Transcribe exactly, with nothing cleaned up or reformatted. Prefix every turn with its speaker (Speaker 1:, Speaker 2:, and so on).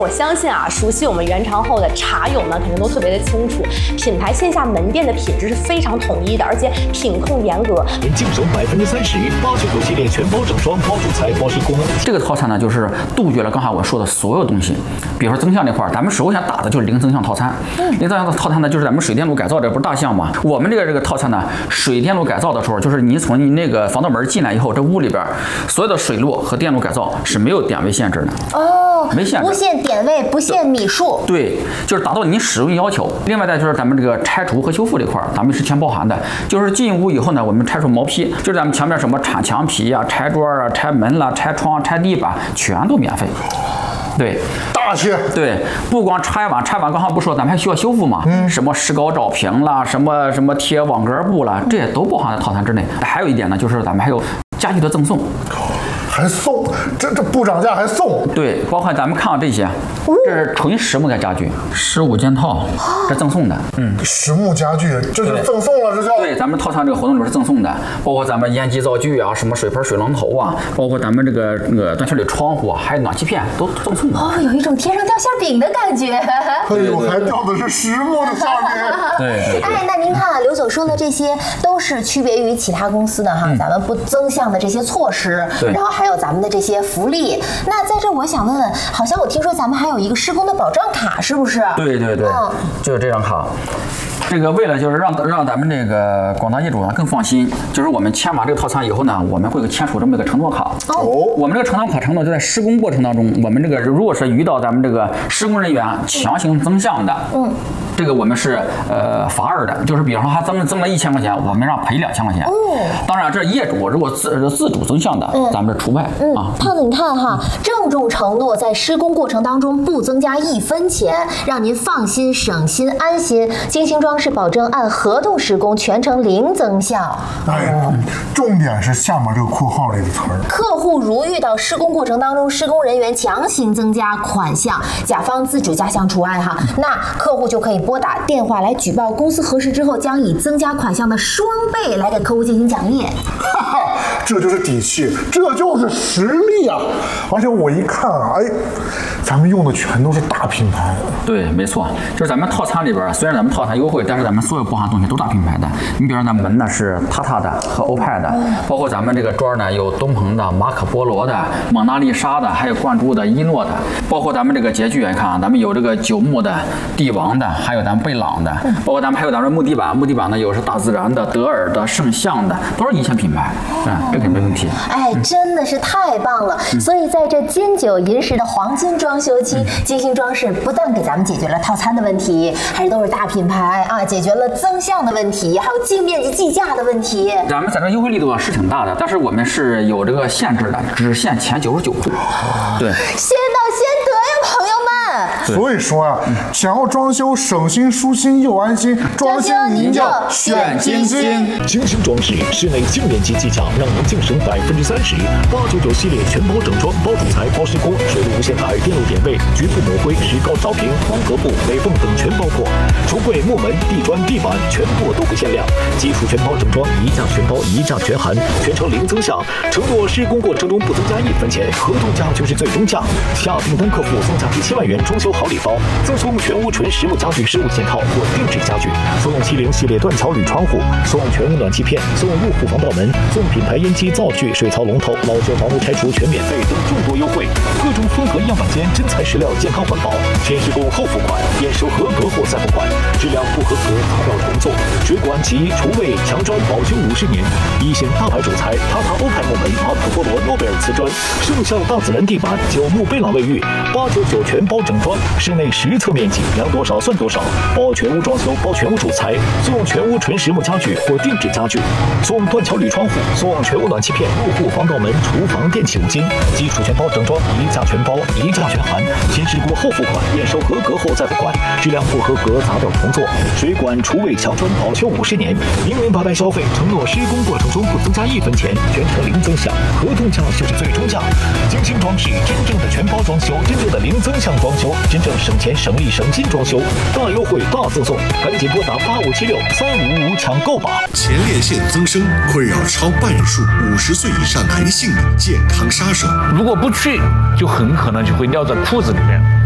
Speaker 1: 我相信啊，熟悉我们原长后的茶友们肯定都特别的清楚，品牌线下门店的品质是非常统一的，而且品控严格。
Speaker 2: 您净省百分之三十，八九九系列全包整装，包主材，包施工。
Speaker 3: 这个套餐呢，就是杜绝了刚才我说的所有东西，比如说增项这块，咱们首先打的就是零增项套餐。嗯，零增项套餐呢，就是咱们水电路改造这不是大项嘛？我们这个这个套餐呢，水电路改造的时候，就是你从你那个防盗门进来以后，这屋里边所有的水路和电路改造是没有点位限制的。
Speaker 4: 哦，
Speaker 3: 没限制，
Speaker 4: 不限点位，不限米数。
Speaker 3: 对，就是达到你使用要求。另外再就是咱们这个拆除和修复这块，咱们是全包含的。就是进屋以后呢，我们拆除毛坯，就是咱们墙面什么铲墙皮呀、拆桌啊、拆门啦、拆窗、拆地板，全都免费。对，
Speaker 5: 大气。
Speaker 3: 对，不光拆完，拆完刚才不说，咱们还需要修复嘛？嗯，什么石膏照平啦，什么什么贴网格布啦，这些都包含在套餐之内。还有一点呢，就是咱们还有家具的赠送。
Speaker 5: 还送，这这不涨价还送？
Speaker 3: 对，包括咱们看到这些，这是纯实木的家具，十五件套，这赠送的。嗯，
Speaker 5: 实木家具，这是赠送了，这叫。
Speaker 3: 对，咱们套餐这个活动里是赠送的，包括咱们烟机灶具啊，什么水盆、水龙头啊，包括咱们这个那个断气的窗户，还有暖气片，都赠送的。
Speaker 4: 哦，有一种天上掉馅饼的感觉。
Speaker 5: 哎呦，还掉的是实木的馅饼。
Speaker 3: 对对。
Speaker 4: 哎，那您看啊，刘总说的这些都是区别于其他公司的哈，嗯、咱们不增项的这些措施，然后还有咱们的这些福利。那在这我想问问，好像我听说咱们还有一个施工的保障卡，是不是？
Speaker 3: 对对对，嗯、就是这张卡。这个为了就是让让咱们这个广大业主呢更放心，就是我们签完这个套餐以后呢，我们会签署这么一个承诺卡。哦，我们这个承诺卡承诺就在施工过程当中，我们这个如果是遇到咱们这个施工人员强行增项的，嗯，这个我们是呃罚二的，就是比方说他增增了一千块钱，我们让赔两千块钱。哦，当然这业主如果自自主增项的，嗯、咱们这除外。
Speaker 4: 嗯，
Speaker 3: 啊，
Speaker 4: 胖子你看哈，郑重承诺在施工过程当中不增加一分钱，让您放心、省心、安心。精心装饰保证按合同施工，全程零增项。
Speaker 5: 哎，重点是下面这个括号里的词儿。
Speaker 4: 客户如遇到施工过程当中施工人员强行增加款项，甲方自主加项除外哈，那客户就可以拨打电话来举报，公司核实之后将以增加款项的双倍来给客户进行奖励。
Speaker 5: 哈哈，这就是底气，这就是实力啊！而且我一看啊，哎，咱们用的全都是大品牌。
Speaker 3: 对，没错，就是咱们套餐里边，虽然咱们套餐优惠，但是咱们所有包含东西都大品牌的。你比如说，咱门呢是塔塔的和欧派的，包括咱们这个桌呢有东鹏的、马可波罗的、蒙娜丽莎的，还有冠珠的、一诺的，包括咱们这个洁具，你看啊，咱们有这个九牧的、帝王的，还有咱们贝朗的，包括咱们还有咱们木地板，木地板呢有是大自然的、德尔的、圣象的，都是一线品牌，啊，这肯定没问题。
Speaker 4: 哎，真的是太棒了！嗯、所以在这金九银十的黄金装修期，金星装饰不但给咱们解决了套餐的问题，还是都是大品牌啊，解决了增项的问题，还有净面积计价的问题。
Speaker 3: 咱们在这优惠力度啊是挺大的，但是我们是有这个限制的，只限前九十九户。对，
Speaker 4: 先到先得呀，朋友们。
Speaker 5: 所以说啊，想要装修省心舒心又安心，装修您就选金星。
Speaker 2: 金星装饰室内净面积计价，让您净省百分之三十。八九九系列全包整装，包主材、包施工，水路无限台、电路点位、局部抹灰、石膏招平、方格布、美缝等全包括。橱柜、木门、地砖、地板全部都不限量。基础全包整装，一价全包，一价全含，全程零增项。承诺施工过程中不增加一分钱，合同价就是最终价。下订单客户送价值七万元装修好礼包，赠送全屋纯实木家具十五件套或定制家具，送七零系列断桥铝窗户，送全屋暖气片，送入户防盗门，送品牌烟机灶具、水槽龙头，老旧房屋拆除全免费等众多优惠。各种风格样板间，真材实料，健康环保，先施工后付款，验收合格后再付款，质量不合格砸掉重做。水管及厨卫墙砖保修五十年，一线大牌主材塔塔欧派木门、马可波罗诺贝尔瓷砖，圣象大自然地板、九牧贝朗卫浴，八九九全包整装，室内实测面积量多少算多少，包全屋装修，包全屋主材，送全屋纯实木家具或定制家具，送断桥铝窗户，送全屋暖气片、入户防盗门、厨房电器五金，基础全包整装，一价全包，一价全含，先施工后付款，验收合格后再付款，质量不合格砸掉重做。水管、厨卫、墙砖保修五十年，明明白白消费，承诺施工过程中不增加一分钱，全程零增项，合同价就是最终价。精心装饰，真正的全包装修，真正的零增项装修，真正省钱省力省心装修，大优惠大赠送，赶紧拨打八五七六三五五抢购吧！
Speaker 6: 前列腺增生困扰超半数五十岁以上男性的健康杀手，
Speaker 7: 如果不去，就很可能就会尿在裤子里面。